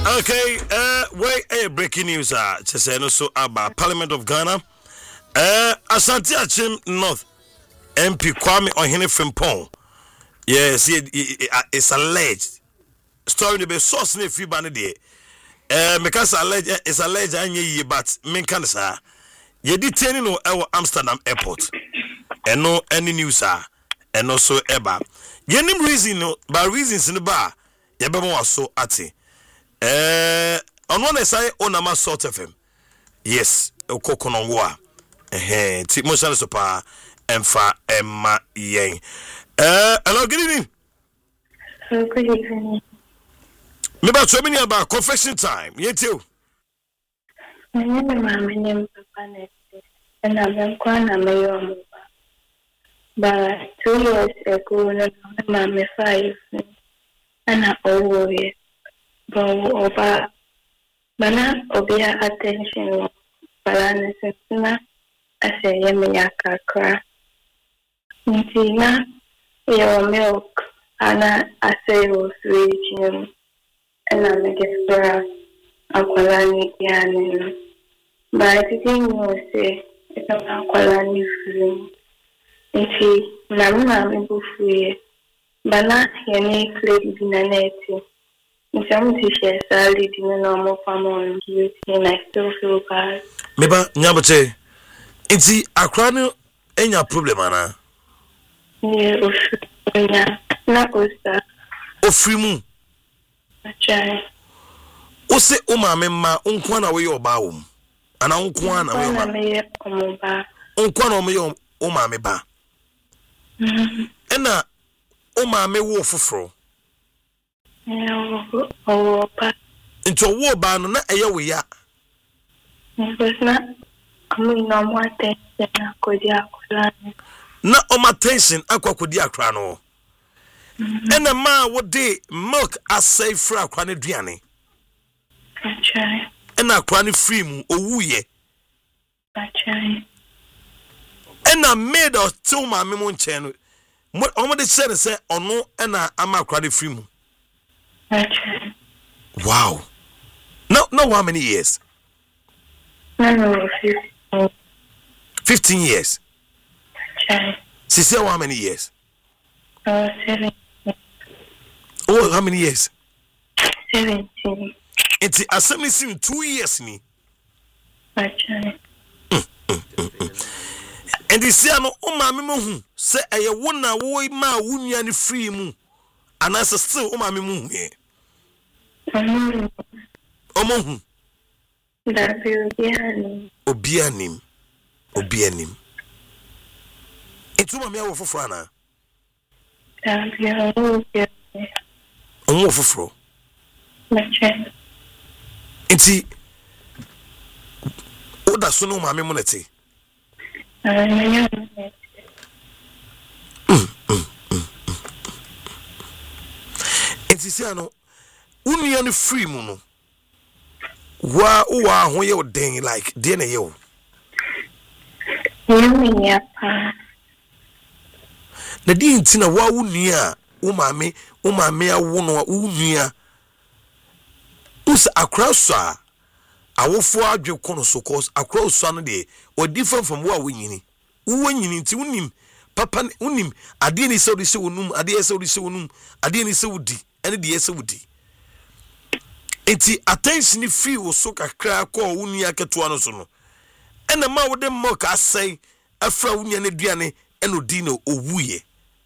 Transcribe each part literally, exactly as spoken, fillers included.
Okay, uh, wait, hey, breaking news. Ah, uh, just say no so about Parliament of Ghana. Uh, Asante Achim North M P Kwame Ohene Frimpong. Yes, it, it, it, it's alleged. Story to be source ne free band there. Uh, because alleged, it's alleged, anye but men can say. You detaining no our Amsterdam airport. And no any news ah, and also eba. You name reason no, but reasons in the bar. You be more so ati. Eh, on one side, on a sort of him. Yes, Okokonongwa. Eh, Tip Motion Sopa, and Fa Emma Yang. Eh, hello, good evening. Hello, good evening. Me about so many about confession time. You too. My name is my name is Papa, and I'm going to my But two years ago, I'm five, and I'm over it. But over, but now obia attention, balance na ase yemi yakakra. Ntina your milk ana ase was reaching, and I make it for akwalani yani. But I didn't know say it's not akwalani free. Nti na mama me bufuye. Bana yeni kledi dinaneti. Some teachers are leading a normal family and I still feel bad. Meba Nyabote, it's Akrano and your problem, Anna. Yeah, not Osta. O Frimu. I try. O say, O mamma, Unkwana way your baum. And Unkwana way Unkwana me o mamma. And na O mamma wolf fro. Oh, into a war ban na eya we ya. Because na kami na mo attention akodi akra. Na o ma attention akodi akra no. And a man wo dey milk asay fra akra ne duane. Achai. And akra ne free mu owuye. Achai. And a maid of two ma me mo nche no. Mo o mo dey say say ono and a ama akra ne free mu. Achai. Wow. No, no, how many years? No, no, fifteen. Fifteen years. Achai. Sisi, how many years? Uh, seventeen. Oh, how many years? Seventeen. It's assembly sim two years me. Achai. And this year no, oh my memu say I wanna wo ma wunya ni free mu. And as still oh my memu here. Um. Omo. That be obianim. Obianim. Obianim. It's my for Frana. That be obianim. Omo for Achai. It's what that's no my memonity. It's no Union free muno. Wa uwa ho ye den like de na ye o. Yumi pa. Na di ntina wa unua wo maame wo maame awo no unua. Us across a awofo adwe kono so cause across no de or different from what we nyini. Wo nyini nti unim papa unim ade ni se odi se wonum ade se odi se wonum ade ni se wodi ene de se wodi. Enti attention free wo so kakra ko wunia keto no so no ena ma wo de mo ka sai afra wunia ne duane eno di no owuye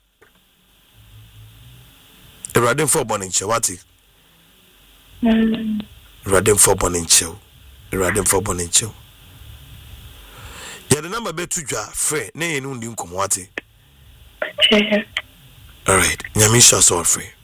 Eraden for boninche wati Mm. Eraden for boninche Eraden for boninche ya de number be tudwa free na ye no ndi nkomo wati Achai. all right nyamisha so free